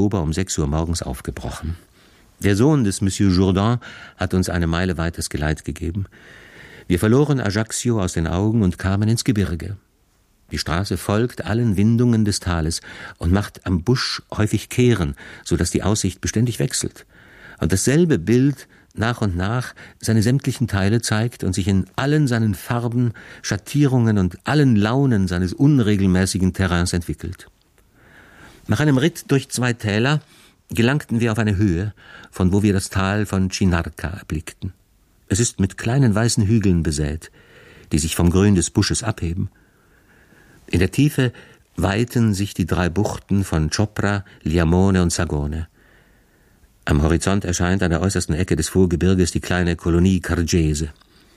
Oktober um 6 Uhr morgens aufgebrochen. Der Sohn des Monsieur Jourdan hat uns eine Meile weites Geleit gegeben. Wir verloren Ajaccio aus den Augen und kamen ins Gebirge. Die Straße folgt allen Windungen des Tales und macht am Busch häufig Kehren, so dass die Aussicht beständig wechselt. Und dasselbe Bild nach und nach seine sämtlichen Teile zeigt und sich in allen seinen Farben, Schattierungen und allen Launen seines unregelmäßigen Terrains entwickelt. Nach einem Ritt durch 2 Täler gelangten wir auf eine Höhe, von wo wir das Tal von Chinarca erblickten. Es ist mit kleinen weißen Hügeln besät, die sich vom Grün des Busches abheben. In der Tiefe weiten sich die 3 Buchten von Chopra, Liamone und Sagone. Am Horizont erscheint an der äußersten Ecke des Vorgebirges die kleine Kolonie Cargese.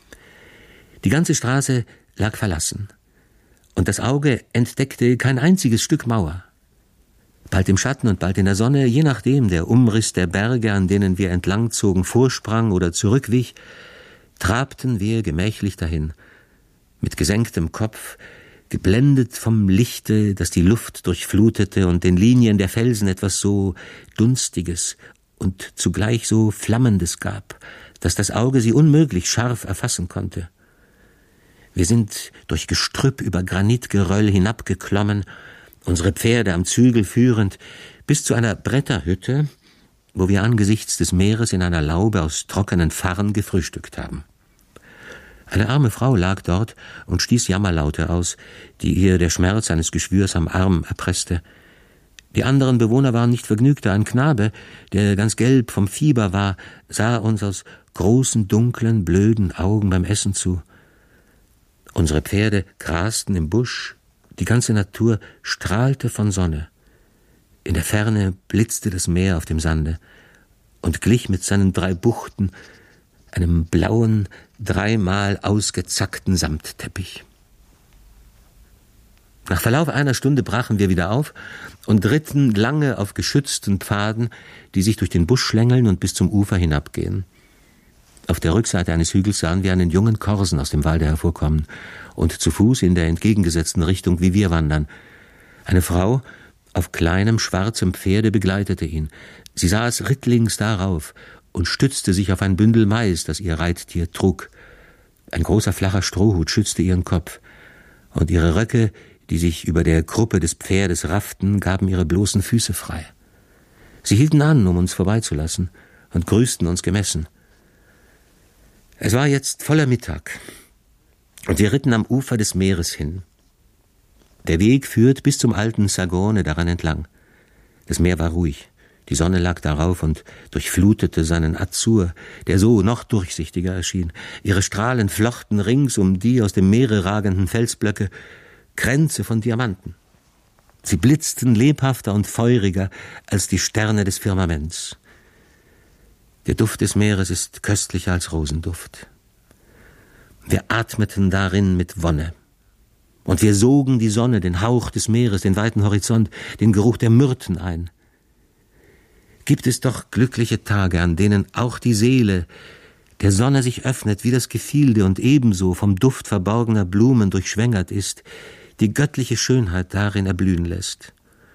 Die ganze Straße lag verlassen, und das Auge entdeckte kein einziges Stück Mauer. Bald im Schatten und bald in der Sonne, je nachdem der Umriss der Berge, an denen wir entlangzogen, vorsprang oder zurückwich, trabten wir gemächlich dahin, mit gesenktem Kopf, geblendet vom Lichte, das die Luft durchflutete und den Linien der Felsen etwas so Dunstiges und zugleich so Flammendes gab, dass das Auge sie unmöglich scharf erfassen konnte. Wir sind durch Gestrüpp über Granitgeröll hinabgeklommen, unsere Pferde am Zügel führend, bis zu einer Bretterhütte, wo wir angesichts des Meeres in einer Laube aus trockenen Farren gefrühstückt haben. Eine arme Frau lag dort und stieß Jammerlaute aus, die ihr der Schmerz eines Geschwürs am Arm erpresste. Die anderen Bewohner waren nicht vergnügter. Ein Knabe, der ganz gelb vom Fieber war, sah uns aus großen, dunklen, blöden Augen beim Essen zu. Unsere Pferde grasten im Busch, die ganze Natur strahlte von Sonne. In der Ferne blitzte das Meer auf dem Sande und glich mit seinen 3 Buchten einem blauen, 3-mal ausgezackten Samtteppich. Nach Verlauf einer Stunde brachen wir wieder auf und ritten lange auf geschützten Pfaden, die sich durch den Busch schlängeln und bis zum Ufer hinabgehen. Auf der Rückseite eines Hügels sahen wir einen jungen Korsen aus dem Walde hervorkommen und zu Fuß in der entgegengesetzten Richtung wie wir wandern. Eine Frau auf kleinem, schwarzem Pferde begleitete ihn. Sie saß rittlings darauf und stützte sich auf ein Bündel Mais, das ihr Reittier trug. Ein großer, flacher Strohhut schützte ihren Kopf, und ihre Röcke, die sich über der Kruppe des Pferdes rafften, gaben ihre bloßen Füße frei. Sie hielten an, um uns vorbeizulassen, und grüßten uns gemessen. Es war jetzt voller Mittag, und wir ritten am Ufer des Meeres hin. Der Weg führt bis zum alten Sagone daran entlang. Das Meer war ruhig, die Sonne lag darauf und durchflutete seinen Azur, der so noch durchsichtiger erschien. Ihre Strahlen flochten rings um die aus dem Meere ragenden Felsblöcke Kränze von Diamanten. Sie blitzten lebhafter und feuriger als die Sterne des Firmaments. Der Duft des Meeres ist köstlicher als Rosenduft. Wir atmeten darin mit Wonne. Und wir sogen die Sonne, den Hauch des Meeres, den weiten Horizont, den Geruch der Myrten ein. Gibt es doch glückliche Tage, an denen auch die Seele der Sonne sich öffnet wie das Gefilde und ebenso vom Duft verborgener Blumen durchschwängert ist, die göttliche Schönheit darin erblühen lässt.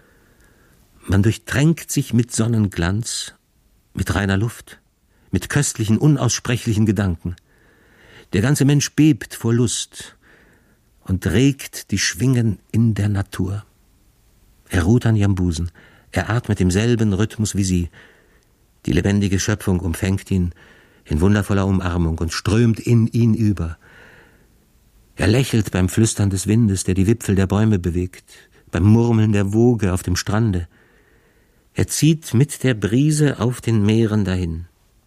Man durchtränkt sich mit Sonnenglanz, mit reiner Luft, mit köstlichen, unaussprechlichen Gedanken. Der ganze Mensch bebt vor Lust und regt die Schwingen in der Natur. Er ruht an ihrem Busen, er atmet im selben Rhythmus wie sie. Die lebendige Schöpfung umfängt ihn in wundervoller Umarmung und strömt in ihn über. Er lächelt beim Flüstern des Windes, der die Wipfel der Bäume bewegt, beim Murmeln der Woge auf dem Strande. Er zieht mit der Brise auf den Meeren dahin.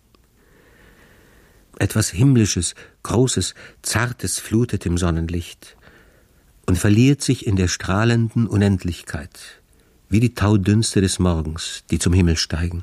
Etwas Himmlisches, Großes, Zartes flutet im Sonnenlicht und verliert sich in der strahlenden Unendlichkeit, wie die Taudünste des Morgens, die zum Himmel steigen.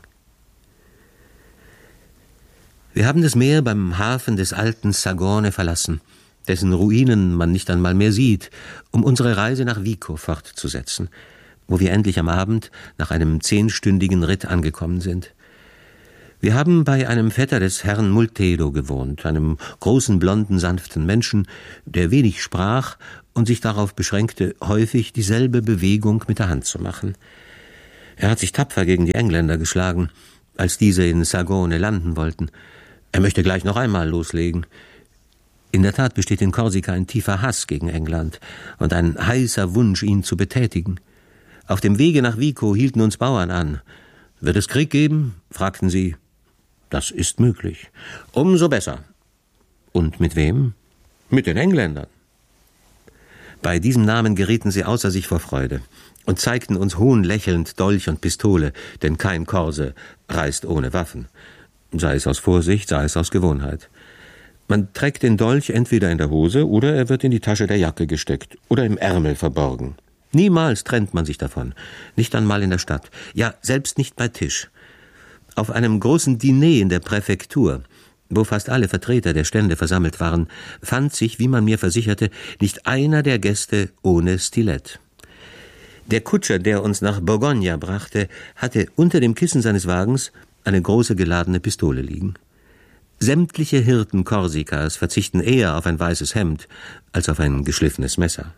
Wir haben das Meer beim Hafen des alten Sagone verlassen, dessen Ruinen man nicht einmal mehr sieht, um unsere Reise nach Vico fortzusetzen, wo wir endlich am Abend nach einem 10-stündigen Ritt angekommen sind. Wir haben bei einem Vetter des Herrn Multedo gewohnt, einem großen, blonden, sanften Menschen, der wenig sprach und sich darauf beschränkte, häufig dieselbe Bewegung mit der Hand zu machen. Er hat sich tapfer gegen die Engländer geschlagen, als diese in Sagone landen wollten. Er möchte gleich noch einmal loslegen. In der Tat besteht in Korsika ein tiefer Hass gegen England und ein heißer Wunsch, ihn zu betätigen. Auf dem Wege nach Vico hielten uns Bauern an. »Wird es Krieg geben?« fragten sie. »Das ist möglich.« »Umso besser.« »Und mit wem?« »Mit den Engländern.« Bei diesem Namen gerieten sie außer sich vor Freude und zeigten uns hohnlächelnd Dolch und Pistole, denn kein Korse reist ohne Waffen, sei es aus Vorsicht, sei es aus Gewohnheit. Man trägt den Dolch entweder in der Hose oder er wird in die Tasche der Jacke gesteckt oder im Ärmel verborgen. Niemals trennt man sich davon, nicht einmal in der Stadt, ja, selbst nicht bei Tisch. Auf einem großen Diner in der Präfektur, wo fast alle Vertreter der Stände versammelt waren, fand sich, wie man mir versicherte, nicht einer der Gäste ohne Stilett. Der Kutscher, der uns nach Borgogna brachte, hatte unter dem Kissen seines Wagens eine große geladene Pistole liegen. Sämtliche Hirten Korsikas verzichten eher auf ein weißes Hemd als auf ein geschliffenes Messer.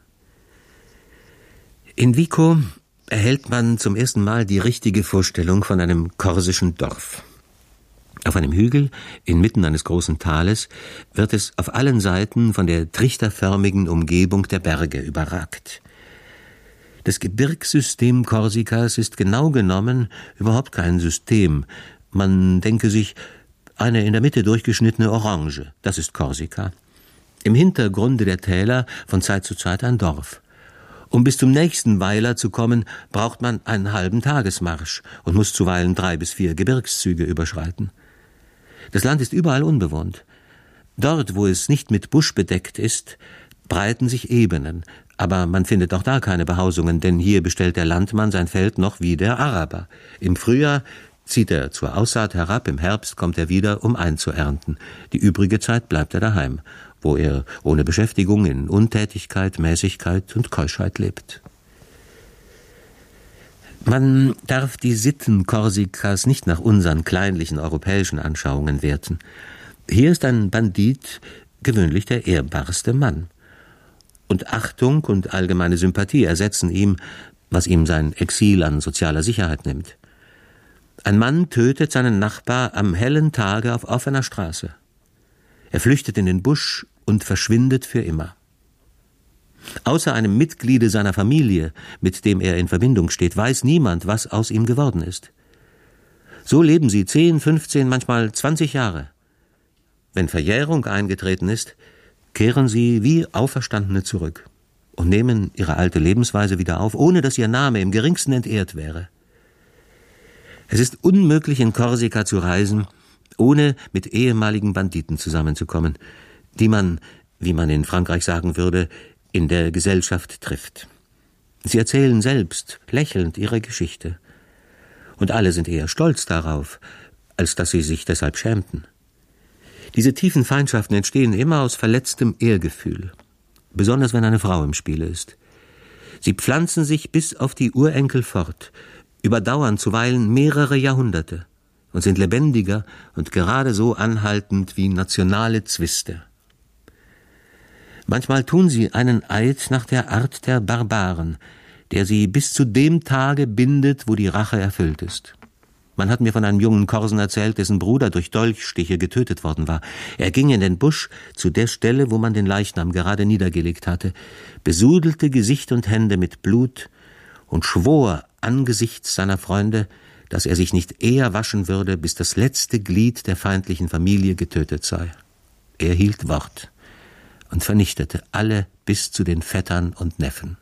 In Vico erhält man zum ersten Mal die richtige Vorstellung von einem korsischen Dorf. Auf einem Hügel, inmitten eines großen Tales, wird es auf allen Seiten von der trichterförmigen Umgebung der Berge überragt. Das Gebirgssystem Korsikas ist genau genommen überhaupt kein System. Man denke sich, eine in der Mitte durchgeschnittene Orange, das ist Korsika. Im Hintergrunde der Täler von Zeit zu Zeit ein Dorf. Um bis zum nächsten Weiler zu kommen, braucht man einen halben Tagesmarsch und muss zuweilen 3 bis 4 Gebirgszüge überschreiten. Das Land ist überall unbewohnt. Dort, wo es nicht mit Busch bedeckt ist, breiten sich Ebenen, aber man findet auch da keine Behausungen, denn hier bestellt der Landmann sein Feld noch wie der Araber. Im Frühjahr zieht er zur Aussaat herab, im Herbst kommt er wieder, um einzuernten. Die übrige Zeit bleibt er daheim, wo er ohne Beschäftigung in Untätigkeit, Mäßigkeit und Keuschheit lebt. Man darf die Sitten Korsikas nicht nach unseren kleinlichen europäischen Anschauungen werten. Hier ist ein Bandit gewöhnlich der ehrbarste Mann. Und Achtung und allgemeine Sympathie ersetzen ihm, was ihm sein Exil an sozialer Sicherheit nimmt. Ein Mann tötet seinen Nachbar am hellen Tage auf offener Straße. Er flüchtet in den Busch und verschwindet für immer. Außer einem Mitgliede seiner Familie, mit dem er in Verbindung steht, weiß niemand, was aus ihm geworden ist. So leben sie 10, 15, manchmal 20 Jahre. Wenn Verjährung eingetreten ist, kehren sie wie Auferstandene zurück und nehmen ihre alte Lebensweise wieder auf, ohne dass ihr Name im geringsten entehrt wäre. Es ist unmöglich, in Korsika zu reisen, ohne mit ehemaligen Banditen zusammenzukommen, die man, wie man in Frankreich sagen würde, in der Gesellschaft trifft. Sie erzählen selbst, lächelnd, ihre Geschichte. Und alle sind eher stolz darauf, als dass sie sich deshalb schämten. Diese tiefen Feindschaften entstehen immer aus verletztem Ehrgefühl, besonders wenn eine Frau im Spiele ist. Sie pflanzen sich bis auf die Urenkel fort, überdauern zuweilen mehrere Jahrhunderte und sind lebendiger und gerade so anhaltend wie nationale Zwiste. Manchmal tun sie einen Eid nach der Art der Barbaren, der sie bis zu dem Tage bindet, wo die Rache erfüllt ist. Man hat mir von einem jungen Korsen erzählt, dessen Bruder durch Dolchstiche getötet worden war. Er ging in den Busch zu der Stelle, wo man den Leichnam gerade niedergelegt hatte, besudelte Gesicht und Hände mit Blut und schwor angesichts seiner Freunde, dass er sich nicht eher waschen würde, bis das letzte Glied der feindlichen Familie getötet sei. Er hielt Wort und vernichtete alle bis zu den Vettern und Neffen.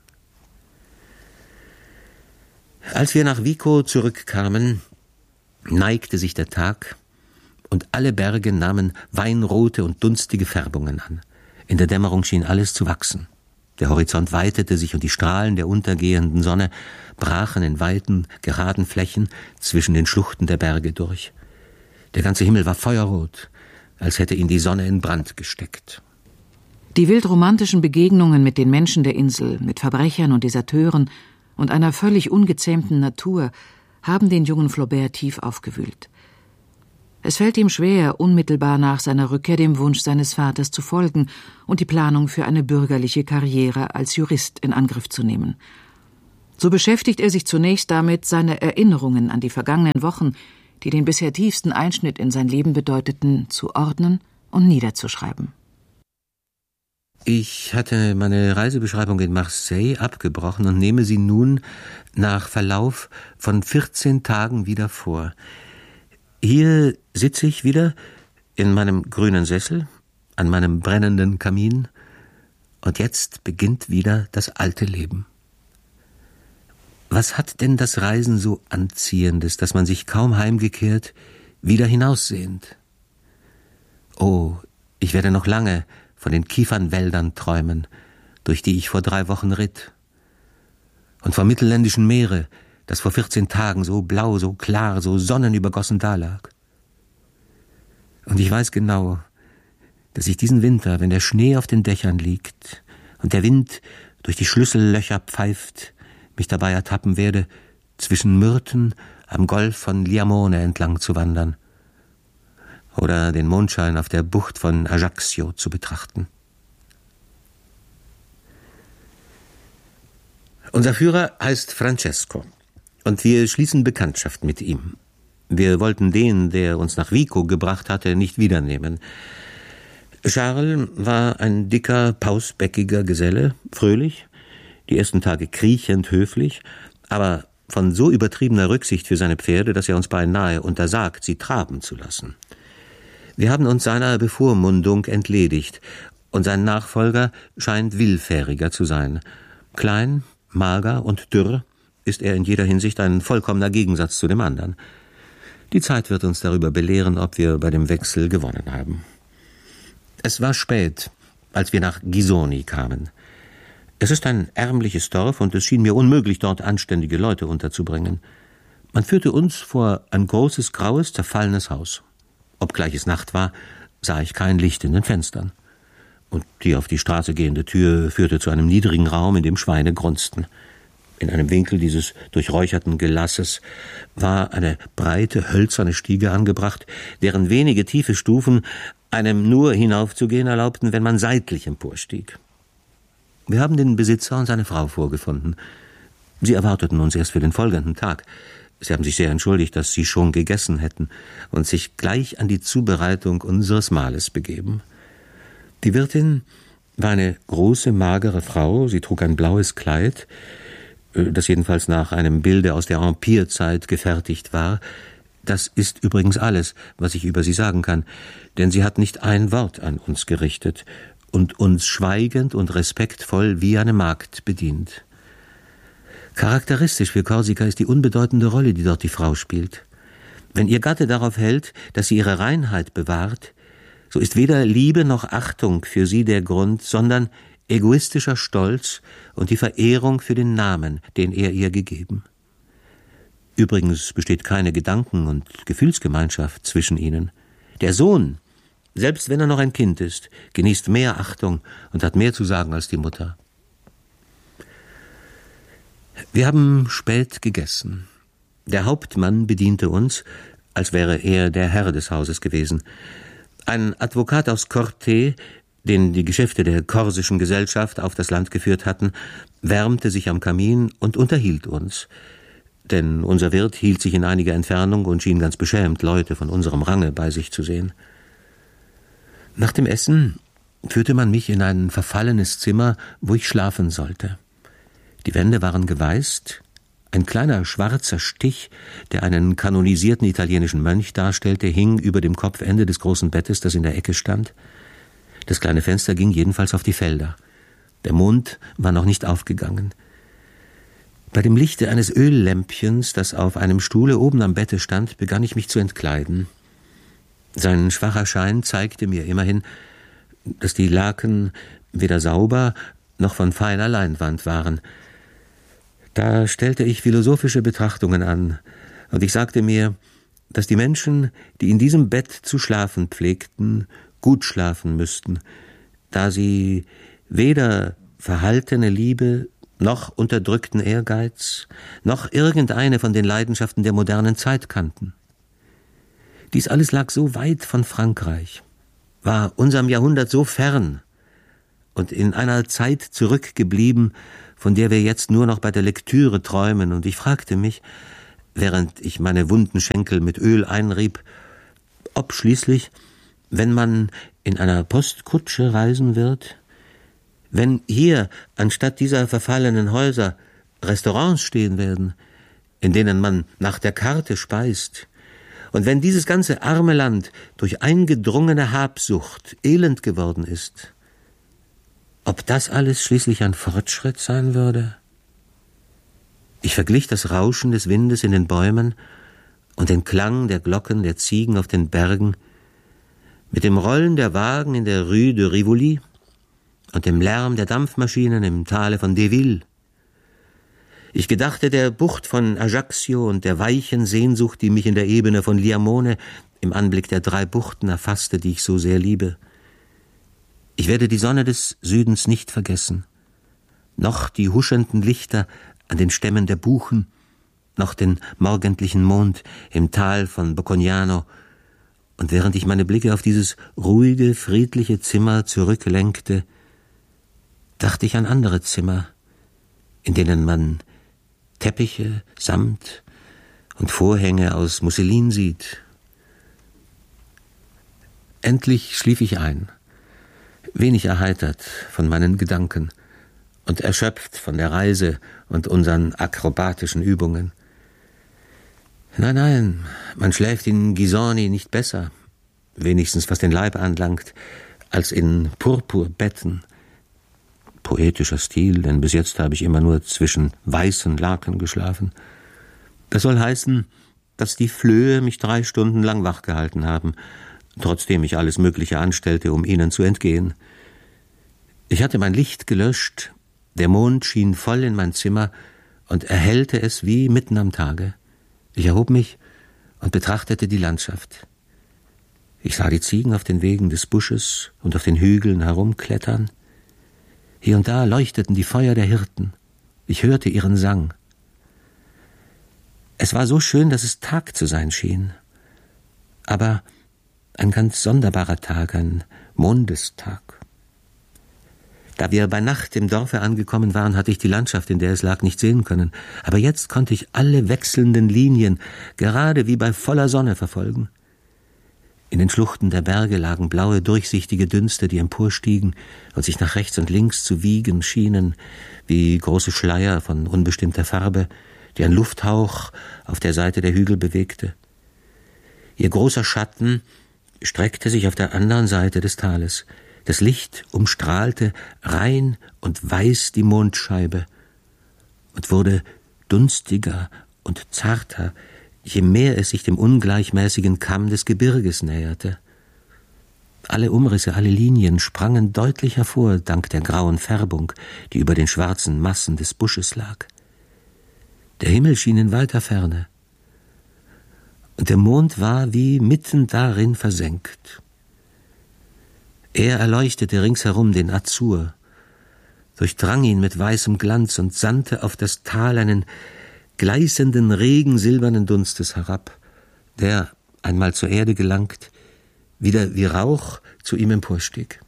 Als wir nach Vico zurückkamen, neigte sich der Tag und alle Berge nahmen weinrote und dunstige Färbungen an. In der Dämmerung schien alles zu wachsen. Der Horizont weitete sich und die Strahlen der untergehenden Sonne brachen in weiten, geraden Flächen zwischen den Schluchten der Berge durch. Der ganze Himmel war feuerrot, als hätte ihn die Sonne in Brand gesteckt. Die wildromantischen Begegnungen mit den Menschen der Insel, mit Verbrechern und Deserteuren und einer völlig ungezähmten Natur haben den jungen Flaubert tief aufgewühlt. Es fällt ihm schwer, unmittelbar nach seiner Rückkehr dem Wunsch seines Vaters zu folgen und die Planung für eine bürgerliche Karriere als Jurist in Angriff zu nehmen. So beschäftigt er sich zunächst damit, seine Erinnerungen an die vergangenen Wochen, die den bisher tiefsten Einschnitt in sein Leben bedeuteten, zu ordnen und niederzuschreiben. Ich hatte meine Reisebeschreibung in Marseille abgebrochen und nehme sie nun nach Verlauf von 14 Tagen wieder vor. Hier sitze ich wieder in meinem grünen Sessel, an meinem brennenden Kamin, und jetzt beginnt wieder das alte Leben. Was hat denn das Reisen so Anziehendes, dass man sich kaum heimgekehrt wieder hinaussehnt? Oh, ich werde noch lange von den Kiefernwäldern träumen, durch die ich vor 3 Wochen ritt. Und vom mittelländischen Meere, das vor 14 Tagen so blau, so klar, so sonnenübergossen dalag. Und ich weiß genau, dass ich diesen Winter, wenn der Schnee auf den Dächern liegt und der Wind durch die Schlüssellöcher pfeift, mich dabei ertappen werde, zwischen Myrten am Golf von Liamone entlang zu wandern oder den Mondschein auf der Bucht von Ajaccio zu betrachten. Unser Führer heißt Francesco und wir schließen Bekanntschaft mit ihm. Wir wollten den, der uns nach Vico gebracht hatte, nicht wiedernehmen. Charles war ein dicker, pausbäckiger Geselle, fröhlich, die ersten Tage kriechend höflich, aber von so übertriebener Rücksicht für seine Pferde, dass er uns beinahe untersagt, sie traben zu lassen. Wir haben uns seiner Bevormundung entledigt, und sein Nachfolger scheint willfähriger zu sein. Klein, mager und dürr ist er in jeder Hinsicht ein vollkommener Gegensatz zu dem anderen. Die Zeit wird uns darüber belehren, ob wir bei dem Wechsel gewonnen haben. Es war spät, als wir nach Ghisoni kamen. Es ist ein ärmliches Dorf und es schien mir unmöglich, dort anständige Leute unterzubringen. Man führte uns vor ein großes, graues, zerfallenes Haus. Obgleich es Nacht war, sah ich kein Licht in den Fenstern. Und die auf die Straße gehende Tür führte zu einem niedrigen Raum, in dem Schweine grunzten. In einem Winkel dieses durchräucherten Gelasses war eine breite, hölzerne Stiege angebracht, deren wenige tiefe Stufen einem nur hinaufzugehen erlaubten, wenn man seitlich emporstieg. Wir haben den Besitzer und seine Frau vorgefunden. Sie erwarteten uns erst für den folgenden Tag. Sie haben sich sehr entschuldigt, dass sie schon gegessen hätten und sich gleich an die Zubereitung unseres Mahles begeben. Die Wirtin war eine große, magere Frau. Sie trug ein blaues Kleid, das jedenfalls nach einem Bilde aus der Empirzeit gefertigt war. Das ist übrigens alles, was ich über sie sagen kann, denn sie hat nicht ein Wort an uns gerichtet und uns schweigend und respektvoll wie eine Magd bedient. Charakteristisch für Korsika ist die unbedeutende Rolle, die dort die Frau spielt. Wenn ihr Gatte darauf hält, dass sie ihre Reinheit bewahrt, so ist weder Liebe noch Achtung für sie der Grund, sondern egoistischer Stolz und die Verehrung für den Namen, den er ihr gegeben. Übrigens besteht keine Gedanken- und Gefühlsgemeinschaft zwischen ihnen. Der Sohn, selbst wenn er noch ein Kind ist, genießt mehr Achtung und hat mehr zu sagen als die Mutter. Wir haben spät gegessen. Der Hauptmann bediente uns, als wäre er der Herr des Hauses gewesen. Ein Advokat aus Corte, den die Geschäfte der korsischen Gesellschaft auf das Land geführt hatten, wärmte sich am Kamin und unterhielt uns. Denn unser Wirt hielt sich in einiger Entfernung und schien ganz beschämt, Leute von unserem Range bei sich zu sehen. Nach dem Essen führte man mich in ein verfallenes Zimmer, wo ich schlafen sollte. Die Wände waren geweißt, ein kleiner schwarzer Stich, der einen kanonisierten italienischen Mönch darstellte, hing über dem Kopfende des großen Bettes, das in der Ecke stand. Das kleine Fenster ging jedenfalls auf die Felder. Der Mond war noch nicht aufgegangen. Bei dem Lichte eines Öllämpchens, das auf einem Stuhle oben am Bette stand, begann ich mich zu entkleiden. Sein schwacher Schein zeigte mir immerhin, dass die Laken weder sauber noch von feiner Leinwand waren. Da stellte ich philosophische Betrachtungen an, und ich sagte mir, dass die Menschen, die in diesem Bett zu schlafen pflegten, gut schlafen müssten, da sie weder verhaltene Liebe noch unterdrückten Ehrgeiz, noch irgendeine von den Leidenschaften der modernen Zeit kannten. Dies alles lag so weit von Frankreich, war unserem Jahrhundert so fern und in einer Zeit zurückgeblieben, von der wir jetzt nur noch bei der Lektüre träumen, und ich fragte mich, während ich meine wunden Schenkel mit Öl einrieb, ob schließlich, wenn man in einer Postkutsche reisen wird, wenn hier anstatt dieser verfallenen Häuser Restaurants stehen werden, in denen man nach der Karte speist, und wenn dieses ganze arme Land durch eingedrungene Habsucht elend geworden ist, ob das alles schließlich ein Fortschritt sein würde? Ich verglich das Rauschen des Windes in den Bäumen und den Klang der Glocken der Ziegen auf den Bergen mit dem Rollen der Wagen in der Rue de Rivoli und dem Lärm der Dampfmaschinen im Tale von Deville. Ich gedachte der Bucht von Ajaccio und der weichen Sehnsucht, die mich in der Ebene von Liamone im Anblick der 3 Buchten erfasste, die ich so sehr liebe. Ich werde die Sonne des Südens nicht vergessen, noch die huschenden Lichter an den Stämmen der Buchen, noch den morgendlichen Mond im Tal von Boccognano, und während ich meine Blicke auf dieses ruhige, friedliche Zimmer zurücklenkte, dachte ich an andere Zimmer, in denen man Teppiche, Samt und Vorhänge aus Musselin sieht. Endlich schlief ich ein, wenig erheitert von meinen Gedanken und erschöpft von der Reise und unseren akrobatischen Übungen. Nein, man schläft in Gisoni nicht besser, wenigstens was den Leib anlangt, als in Purpurbetten. Poetischer Stil, denn bis jetzt habe ich immer nur zwischen weißen Laken geschlafen. Das soll heißen, dass die Flöhe mich 3 Stunden lang wachgehalten haben, trotzdem ich alles Mögliche anstellte, um ihnen zu entgehen. Ich hatte mein Licht gelöscht, der Mond schien voll in mein Zimmer und erhellte es wie mitten am Tage. Ich erhob mich und betrachtete die Landschaft. Ich sah die Ziegen auf den Wegen des Busches und auf den Hügeln herumklettern. Hier und da leuchteten die Feuer der Hirten. Ich hörte ihren Sang. Es war so schön, dass es Tag zu sein schien. Aber ein ganz sonderbarer Tag, ein Mondestag. Da wir bei Nacht im Dorfe angekommen waren, hatte ich die Landschaft, in der es lag, nicht sehen können. Aber jetzt konnte ich alle wechselnden Linien gerade wie bei voller Sonne verfolgen. In den Schluchten der Berge lagen blaue, durchsichtige Dünste, die emporstiegen und sich nach rechts und links zu wiegen schienen, wie große Schleier von unbestimmter Farbe, die ein Lufthauch auf der Seite der Hügel bewegte. Ihr großer Schatten streckte sich auf der anderen Seite des Tales. Das Licht umstrahlte rein und weiß die Mondscheibe und wurde dunstiger und zarter, je mehr es sich dem ungleichmäßigen Kamm des Gebirges näherte. Alle Umrisse, alle Linien sprangen deutlich hervor, dank der grauen Färbung, die über den schwarzen Massen des Busches lag. Der Himmel schien in weiter Ferne, und der Mond war wie mitten darin versenkt. Er erleuchtete ringsherum den Azur, durchdrang ihn mit weißem Glanz und sandte auf das Tal einen gleißenden Regen silbernen Dunstes herab, der, einmal zur Erde gelangt, wieder wie Rauch zu ihm emporstieg.